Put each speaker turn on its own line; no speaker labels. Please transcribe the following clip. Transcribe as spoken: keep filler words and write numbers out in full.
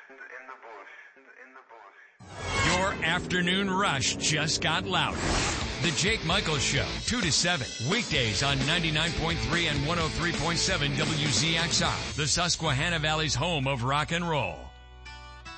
in the bush, in the bush.
Your afternoon rush just got louder. The Jake Michaels Show, two to seven, weekdays on ninety-nine point three and one oh three point seven W Z X R, the Susquehanna Valley's home of rock and roll.